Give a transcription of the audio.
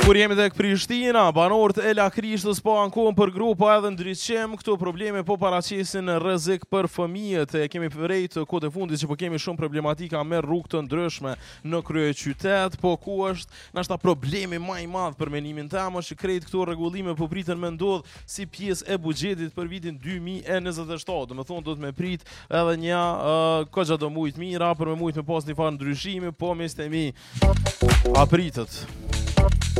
Kur jemi tek Prishtina, banorët e Lakrishës po ankohen për grupa edhe ndryshim, këto probleme po paraqesin rrezik për fëmijët. E kemi vërejt kohët e fundit që po kemi shumë problematika me rrugë të ndryshme në kryeqytet, po ku është nashta problemi më i madh për menimin tim është që krejt këto rregullime po priten me ndodh si pjesë e buxhetit për vitin 2027. Domethënë do të më prit edhe një kogja do mujt mira për me mujt me pas një farë ndryshimi, po mes temi apritet.